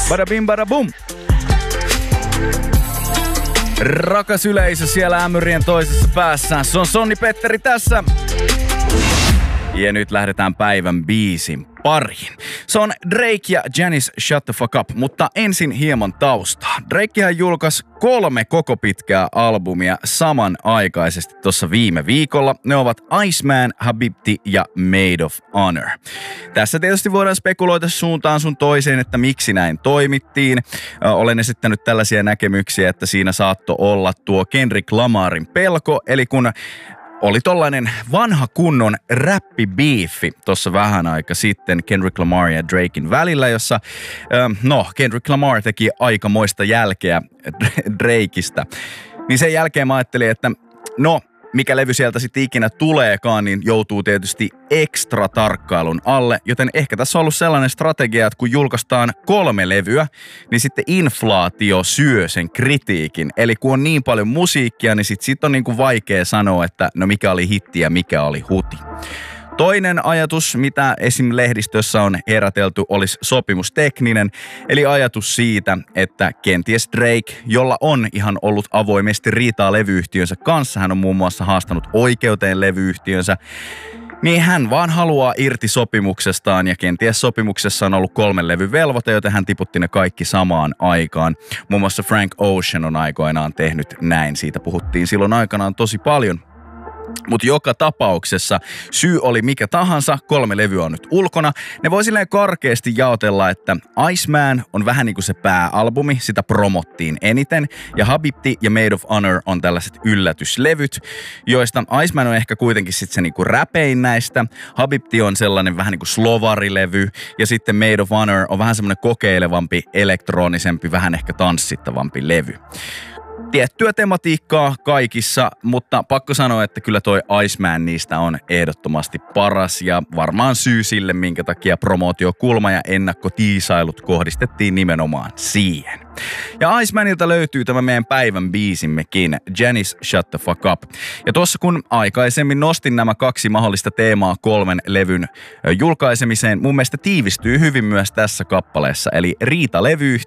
Bada bim bada bum. Rakas yleisö siellä ämyrien toisessa päässä. Se on Sonni Petteri tässä. Ja nyt lähdetään päivän biisin pariin. Se on Drake ja Janice Shut the Fuck Up, mutta ensin hieman taustaa. Drakehän julkaisi 3 koko pitkää albumia samanaikaisesti tuossa viime viikolla. Ne ovat Iceman, Habibti ja Maid of Honor. Tässä tietysti voidaan spekuloida suuntaan sun toiseen, että miksi näin toimittiin. Olen esittänyt tällaisia näkemyksiä, että siinä saattoi olla tuo Kendrick Lamarin pelko, eli kun oli tollainen vanha kunnon räppibiifi tuossa vähän aika sitten Kendrick Lamar ja Draken välillä, jossa Kendrick Lamar teki aikamoista jälkeä Drakeista. Niin sen jälkeen mä ajattelin, että mikä levy sieltä sitten ikinä tuleekaan, niin joutuu tietysti ekstra tarkkailun alle. Joten ehkä tässä on ollut sellainen strategia, että kun julkaistaan 3 levyä, niin sitten inflaatio syö sen kritiikin. Eli kun on niin paljon musiikkia, niin sit on niinku vaikea sanoa, että mikä oli hitti ja mikä oli huti. Toinen ajatus, mitä esim. Lehdistössä on herätelty, olisi sopimustekninen, eli ajatus siitä, että kenties Drake, jolla on ihan ollut avoimesti riitaa levyyhtiönsä kanssa, hän on muun muassa haastanut oikeuteen levyyhtiönsä, niin hän vaan haluaa irti sopimuksestaan ja kenties sopimuksessa on ollut 3 levyn velvoite, joten hän tiputti ne kaikki samaan aikaan. Muun muassa Frank Ocean on aikoinaan tehnyt näin, siitä puhuttiin silloin aikanaan tosi paljon. Mutta joka tapauksessa syy oli mikä tahansa, 3 levyä on nyt ulkona. Ne voi silleen karkeasti jaotella, että Iceman on vähän niin kuin se pääalbumi, sitä promottiin eniten. Ja Habibti ja Maid of Honor on tällaiset yllätyslevyt, joista Iceman on ehkä kuitenkin sitten se niinku räpein näistä. Habibti on sellainen vähän niin kuin slovarilevy ja sitten Maid of Honor on vähän semmoinen kokeilevampi, elektronisempi, vähän ehkä tanssittavampi levy. Tiettyä tematiikkaa kaikissa, mutta pakko sanoa, että kyllä toi Iceman niistä on ehdottomasti paras ja varmaan syy sille, minkä takia promootiokulma ja ennakkotiisailut kohdistettiin nimenomaan siihen. Ja Icemanilta löytyy tämä meidän päivän biisimmekin, Janice Shut the Fuck Up. Ja tuossa kun aikaisemmin nostin nämä 2 mahdollista teemaa 3 levyn julkaisemiseen, mun mielestä tiivistyy hyvin myös tässä kappaleessa, eli riita levyyhtiön